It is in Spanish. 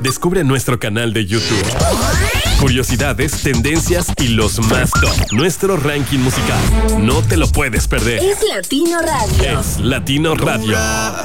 Descubre nuestro canal de YouTube. Curiosidades, tendencias y los más top. Nuestro ranking musical. No te lo puedes perder. Es Latino Radio. Es Latino Radio.